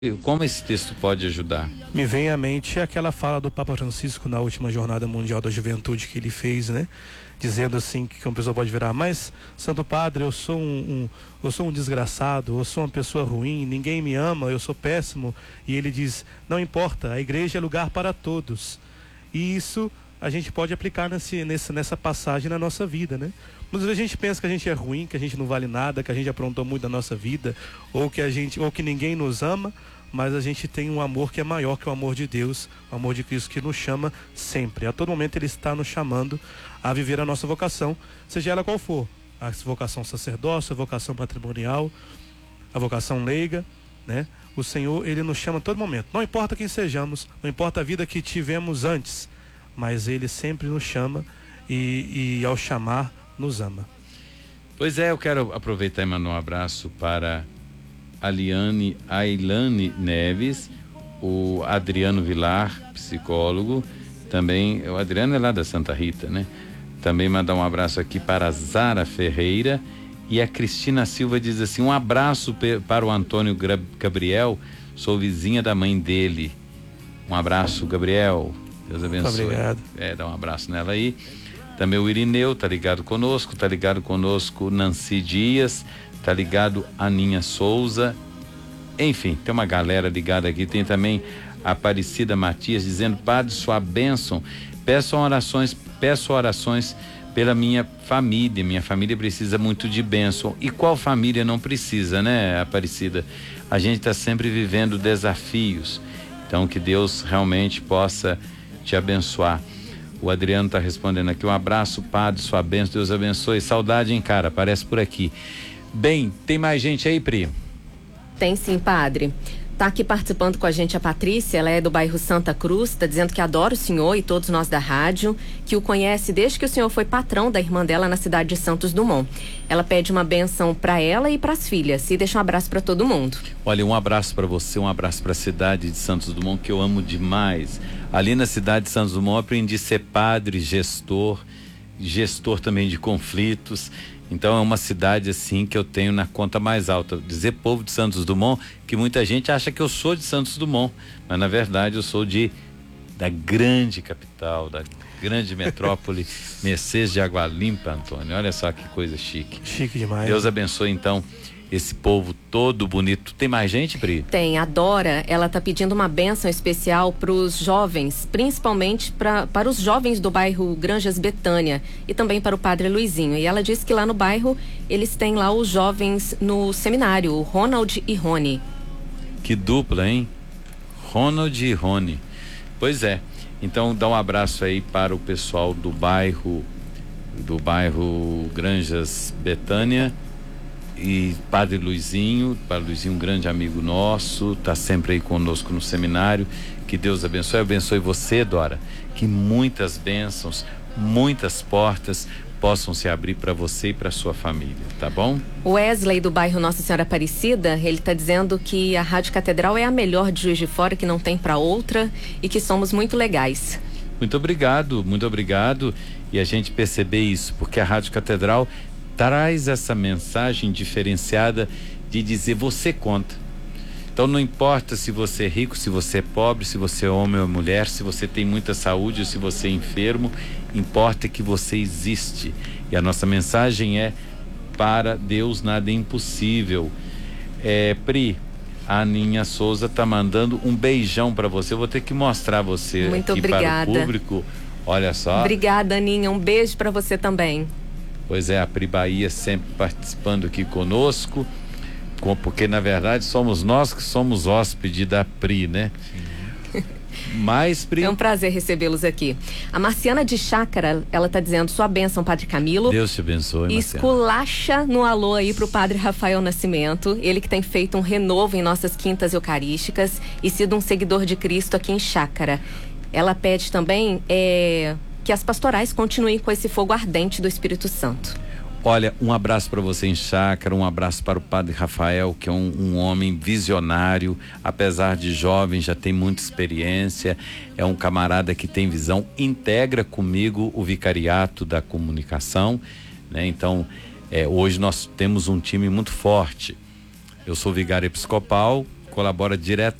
Como esse texto pode ajudar? Me vem à mente aquela fala do Papa Francisco na última Jornada Mundial da Juventude que ele fez, né? Dizendo assim que uma pessoa pode virar, mas Santo Padre, eu sou um desgraçado, eu sou uma pessoa ruim, ninguém me ama, eu sou péssimo. E ele diz, não importa, a igreja é lugar para todos. E isso a gente pode aplicar nessa passagem na nossa vida, né? Muitas vezes a gente pensa que a gente é ruim, que a gente não vale nada, que a gente aprontou muito da nossa vida, ou que ninguém nos ama, mas a gente tem um amor que é maior que o amor de Deus, o amor de Cristo que nos chama sempre. A todo momento Ele está nos chamando a viver a nossa vocação, seja ela qual for. A vocação sacerdócio, a vocação patrimonial, a vocação leiga, né? O Senhor, Ele nos chama a todo momento. Não importa quem sejamos, não importa a vida que tivemos antes, mas Ele sempre nos chama e ao chamar, nos ama. Pois é, eu quero aproveitar e mandar um abraço para Ailane Neves, o Adriano Vilar, psicólogo, também, o Adriano é lá da Santa Rita, né? Também mandar um abraço aqui para a Zara Ferreira, e a Cristina Silva diz assim, um abraço para o Antônio Gabriel, sou vizinha da mãe dele. Um abraço, Gabriel, Deus abençoe. Obrigado. Dá um abraço nela aí. Também o Irineu tá ligado conosco Nancy Dias, tá ligado Aninha Souza, enfim, tem uma galera ligada aqui. Tem também a Aparecida Matias dizendo, Padre, sua bênção, peço orações pela minha família precisa muito de bênção. E qual família não precisa, né, Aparecida? A gente está sempre vivendo desafios, então que Deus realmente possa te abençoar. O Adriano está respondendo aqui, um abraço, Padre, sua bênção, Deus abençoe. Saudade, hein, cara, aparece por aqui. Bem, tem mais gente aí, Pri? Tem sim, Padre. Tá aqui participando com a gente a Patrícia, ela é do bairro Santa Cruz, tá dizendo que adora o senhor e todos nós da rádio, que o conhece desde que o senhor foi patrão da irmã dela na cidade de Santos Dumont. Ela pede uma bênção para ela e para as filhas, e deixa um abraço para todo mundo. Olha, um abraço para você, um abraço para a cidade de Santos Dumont, que eu amo demais. Ali na cidade de Santos Dumont eu aprendi a ser padre, gestor também de conflitos. Então é uma cidade assim que eu tenho na conta mais alta. Dizer povo de Santos Dumont, que muita gente acha que eu sou de Santos Dumont, mas na verdade eu sou da grande capital, da grande metrópole, Mercedes de Água Limpa, Antônio. Olha só que coisa chique. Chique demais. Deus abençoe então esse povo todo bonito. Tem mais gente, Pri? Tem, a Dora, ela tá pedindo uma bênção especial para os jovens, principalmente para os jovens do bairro Granjas Betânia e também para o Padre Luizinho. E ela disse que lá no bairro eles têm lá os jovens no seminário, o Ronald e Rony. Que dupla, hein? Ronald e Rony. Pois é. Então dá um abraço aí para o pessoal do bairro Granjas Betânia. E Padre Luizinho, um grande amigo nosso, está sempre aí conosco no seminário. Que Deus abençoe você, Dora, que muitas bênçãos, muitas portas possam se abrir para você e para sua família, tá bom? O Wesley do bairro Nossa Senhora Aparecida, ele está dizendo que a Rádio Catedral é a melhor de Juiz de Fora, que não tem para outra e que somos muito legais. Muito obrigado, e a gente perceber isso, porque a Rádio Catedral traz essa mensagem diferenciada de dizer você conta. Então não importa se você é rico, se você é pobre, se você é homem ou mulher, se você tem muita saúde ou se você é enfermo, importa que você existe. E a nossa mensagem é: para Deus nada é impossível. Pri, a Aninha Souza tá mandando um beijão para você. Eu vou ter que mostrar você muito aqui obrigada. Para o público. Olha só. Obrigada, Aninha. Um beijo para você também. Pois é, a Pri Bahia sempre participando aqui conosco, porque na verdade somos nós que somos hóspede da Pri, né? Mas, Pri... É um prazer recebê-los aqui. A Marciana de Chácara, ela tá dizendo, sua bênção, Padre Camilo. Deus te abençoe, Marciana. Esculacha no alô aí pro Padre Rafael Nascimento, ele que tem feito um renovo em nossas quintas eucarísticas e sido um seguidor de Cristo aqui em Chácara. Ela pede também que as pastorais continuem com esse fogo ardente do Espírito Santo. Olha, um abraço para você em Chácara, um abraço para o Padre Rafael, que é um homem visionário, apesar de jovem, já tem muita experiência, é um camarada que tem visão, integra comigo o vicariato da comunicação, né? Então, hoje nós temos um time muito forte. Eu sou vigário episcopal, colabora diretamente